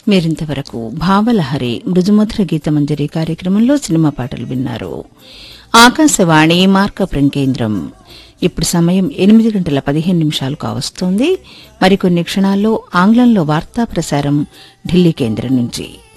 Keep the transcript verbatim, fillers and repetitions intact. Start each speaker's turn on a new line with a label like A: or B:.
A: మీరింతవరకు భావలహరి మృదుమధుర గీతమంజరి కార్యక్రమంలో సినిమా పాటలు విన్నారు. ఆకాశవాణి మార్కాపురం కేంద్రం. ఇప్పుడు సమయం ఎనిమిది గంటల పదిహేను నిమిషాలు కావస్తోంది. మరికొన్ని క్షణాల్లో ఆంగ్లంలో వార్తా ప్రసారం ఢిల్లీ కేంద్రం నుంచి.